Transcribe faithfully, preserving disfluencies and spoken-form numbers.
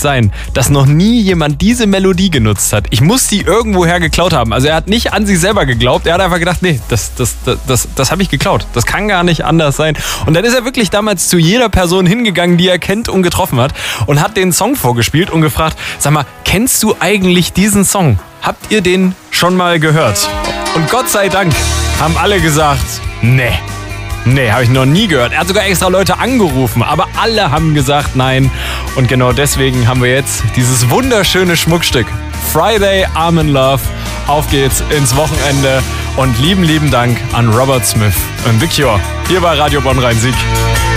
sein, dass noch nie jemand diese Melodie genutzt hat? Ich muss die irgendwoher geklaut haben. Also er hat nicht an sich selber geglaubt, er hat einfach gedacht, nee, das, das, das, das, das habe ich geklaut. Das kann gar nicht anders sein. Und dann ist er wirklich damals zu jeder Person hingegangen, die er kennt und getroffen hat und hat den Song vorgespielt und gefragt, sag mal, kennst du eigentlich diesen Song? Habt ihr den schon mal gehört? Und Gott sei Dank haben alle gesagt, nee. Nee, habe ich noch nie gehört. Er hat sogar extra Leute angerufen, aber alle haben gesagt nein. Und genau deswegen haben wir jetzt dieses wunderschöne Schmuckstück. Friday, I'm in Love. Auf geht's ins Wochenende. Und lieben, lieben Dank an Robert Smith und The Cure. Hier bei Radio Bonn Rhein-Sieg.